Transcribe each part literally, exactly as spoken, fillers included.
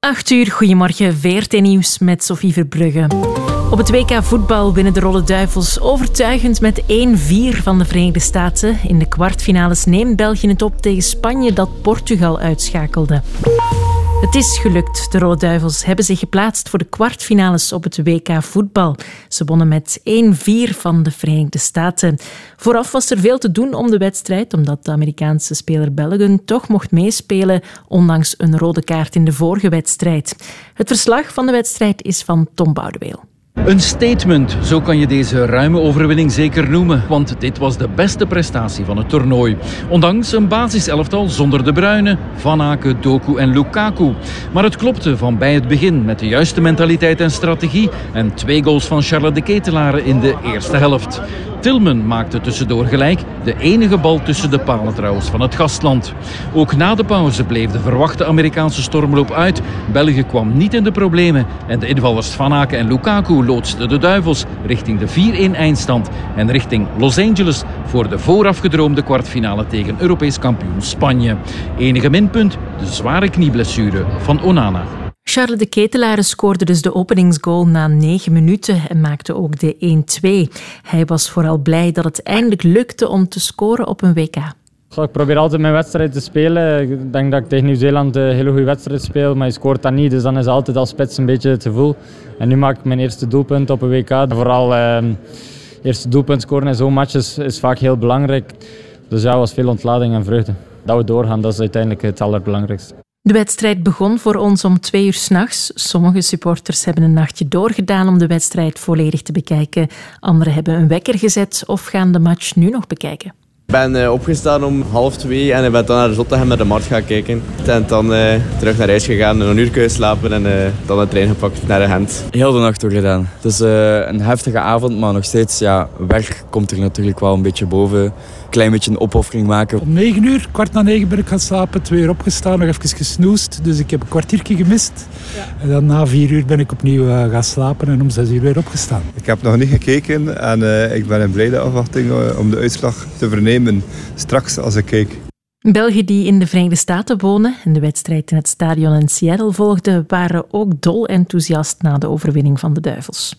acht uur, goedemorgen, V R T-nieuws met Sophie Verbrugge. Op het W K voetbal winnen de Rode Duivels overtuigend met één vier van de Verenigde Staten. In de kwartfinales neemt België het op tegen Spanje dat Portugal uitschakelde. Het is gelukt. De Rode Duivels hebben zich geplaatst voor de kwartfinales op het W K voetbal. Ze wonnen met één vier van de Verenigde Staten. Vooraf was er veel te doen om de wedstrijd, omdat de Amerikaanse speler Balogun toch mocht meespelen, ondanks een rode kaart in de vorige wedstrijd. Het verslag van de wedstrijd is van Tom Boudeweel. Een statement, zo kan je deze ruime overwinning zeker noemen, want dit was de beste prestatie van het toernooi. Ondanks een basiselftal zonder De Bruyne, Van Aken, Doku en Lukaku. Maar het klopte van bij het begin met de juiste mentaliteit en strategie en twee goals van Charles de Ketelaere in de eerste helft. Tillman maakte tussendoor gelijk, de enige bal tussen de palen trouwens van het gastland. Ook na de pauze bleef de verwachte Amerikaanse stormloop uit. België kwam niet in de problemen en de invallers Van Aken en Lukaku loodsten de Duivels richting de vier-een eindstand en richting Los Angeles voor de voorafgedroomde kwartfinale tegen Europees kampioen Spanje. Enige minpunt, de zware knieblessure van Onana. Charles de Ketelaere scoorde dus de openingsgoal na negen minuten en maakte ook de één twee. Hij was vooral blij dat het eindelijk lukte om te scoren op een W K. Ik probeer altijd mijn wedstrijd te spelen. Ik denk dat ik tegen Nieuw-Zeeland een hele goede wedstrijd speel, maar je scoort dat niet. Dus dan is altijd als spits een beetje het gevoel. En nu maak ik mijn eerste doelpunt op een W K. Vooral eh, eerste doelpunt scoren in zo'n match is, is vaak heel belangrijk. Dus ja, was veel ontlading en vreugde. Dat we doorgaan, dat is uiteindelijk het allerbelangrijkste. De wedstrijd begon voor ons om twee uur 's nachts. Sommige supporters hebben een nachtje doorgedaan om de wedstrijd volledig te bekijken. Anderen hebben een wekker gezet of gaan de match nu nog bekijken. Ik ben uh, opgestaan om half twee en ik ben dan naar de Zottegem met de Mart gaan kijken. En dan uh, terug naar huis gegaan, een uur kunnen slapen en uh, dan een trein gepakt naar Gent. Heel de nacht doorgedaan. Het is uh, een heftige avond, maar nog steeds, ja, werk komt er natuurlijk wel een beetje boven. Een klein beetje een opoffering maken. Om negen uur, kwart na negen ben ik gaan slapen, twee uur opgestaan, nog even gesnoest. Dus ik heb een kwartiertje gemist. Ja. En dan na vier uur ben ik opnieuw uh, gaan slapen en om zes uur weer opgestaan. Ik heb nog niet gekeken en uh, ik ben in blijde afwachting uh, om de uitslag te vernemen. Straks als ik kijk. Belgen die in de Verenigde Staten wonen en de wedstrijd in het stadion in Seattle volgden, waren ook dol enthousiast na de overwinning van de Duivels.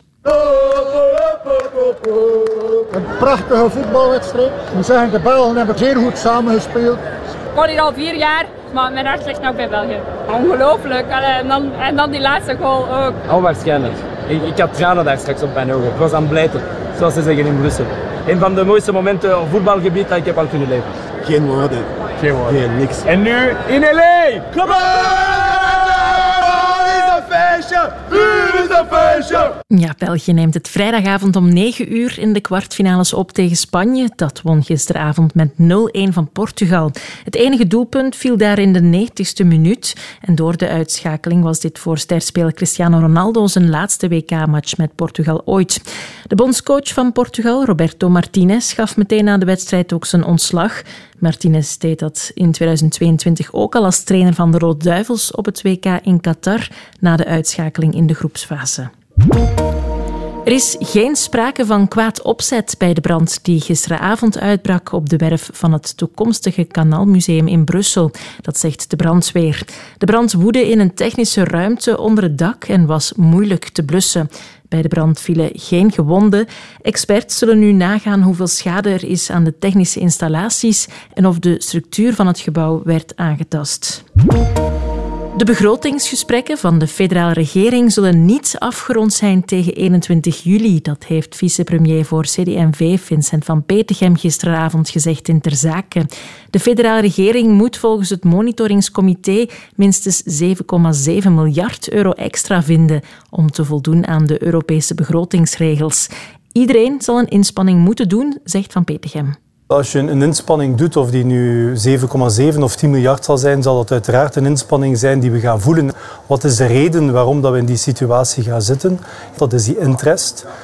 Een prachtige voetbalwedstrijd. Ik moet zeggen, de Belgen hebben zeer goed samengespeeld. Ik woon hier al vier jaar, maar mijn hart ligt nog bij België. Ongelooflijk. En dan, en dan die laatste goal ook. Onwaarschijnlijk. Ik, ik had tranen daar straks op mijn ogen. Ik was aan blijten, zoals ze zeggen in Brussel. Een van de mooiste momenten op voetbalgebied dat ik heb al kunnen leven. Geen woorden. Geen woorden. Geen niks. En nu in L A! Kom op! Ja, België neemt het vrijdagavond om negen uur in de kwartfinales op tegen Spanje. Dat won gisteravond met nul-een van Portugal. Het enige doelpunt viel daar in de negentigste minuut. En door de uitschakeling was dit voor sterspeler Cristiano Ronaldo zijn laatste W K-match met Portugal ooit. De bondscoach van Portugal, Roberto Martinez, gaf meteen na de wedstrijd ook zijn ontslag. Martinez deed dat in tweeduizend tweeëntwintig ook al als trainer van de Rode Duivels op het W K in Qatar na de uitschakeling in de groepsfase. Er is geen sprake van kwaad opzet bij de brand die gisteravond uitbrak op de werf van het toekomstige Kanaalmuseum in Brussel. Dat zegt de brandweer. De brand woedde in een technische ruimte onder het dak en was moeilijk te blussen. Bij de brand vielen geen gewonden. Experts zullen nu nagaan hoeveel schade er is aan de technische installaties en of de structuur van het gebouw werd aangetast. De begrotingsgesprekken van de federale regering zullen niet afgerond zijn tegen eenentwintig juli. Dat heeft vicepremier voor C D en V Vincent van Petegem gisteravond gezegd in Ter Zake. De federale regering moet volgens het monitoringscomité minstens zeven komma zeven miljard euro extra vinden om te voldoen aan de Europese begrotingsregels. Iedereen zal een inspanning moeten doen, zegt Van Petegem. Als je een inspanning doet, of die nu zeven komma zeven of tien miljard zal zijn, zal dat uiteraard een inspanning zijn die we gaan voelen. Wat is de reden waarom dat we in die situatie gaan zitten? Dat is die interest.